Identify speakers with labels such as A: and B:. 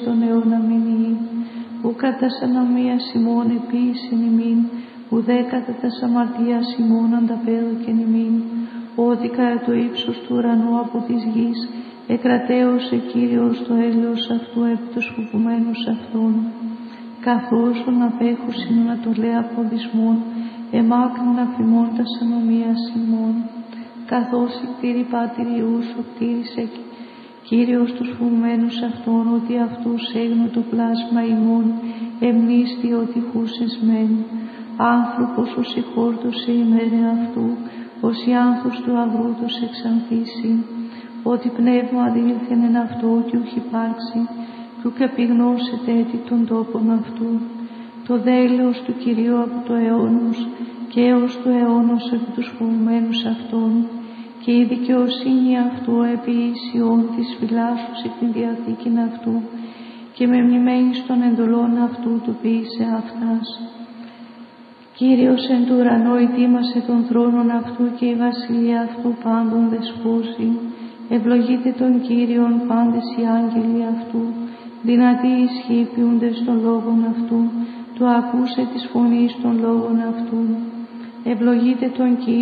A: των αιώνα μηνύει. Ου κατά σανομίας ημών επίησεν ημίν, ουδέ κατά τας αμαρτίας ημών ανταπέδωκεν ημίν. Ότι κατά το ύψος του ουρανού από της γης εκρατέωσε Κύριος το έλεος αυτού επί τους φοβουμένους αυτών. Καθώς ον απέχουσιν ανατολέα αποδισμών, εμάκρυν αφημών τας ανομίας ημών. Καθώς η κτήρη Πάτερ Ιούς κτήρισε Κύριος τους φοβουμένους αυτών, ότι αυτούς έγνω το πλάσμα ημών, εμνίστη ότι χούσες μεν. Άνθρωπος ως ηχόρτωσε ημέρε αυτού, ως η άνθος του αγρού τους εξανθήσει. Ότι πνεύμα αδήλθεν εν αυτό κι ούχ υπάρξει, κι ούκ επιγνώσετε έτη των τόπων αυτού. Το δέλεος του Κυρίου από το αιώνος και έως του αιώνος επί τους φοβουμένους αυτών, και η δικαιοσύνη αυτού επί ίσιον της φυλάσσουσε την διαθήκην αυτού, και με μνημένης των εντολών αυτού του ποιήσε αυτάς. Κύριος εν του ουρανό ετοίμασε των θρόνων αυτού και η βασιλεία αυτού πάντων δεσπόζει. Ευλογείτε τον Κύριον πάντες οι άγγελοι αυτού, δυνατοί ισχύοι ποιούντες των λόγων αυτού, το ακούσε της φωνής των λόγων αυτού. Ευλογείτε τον Κύριο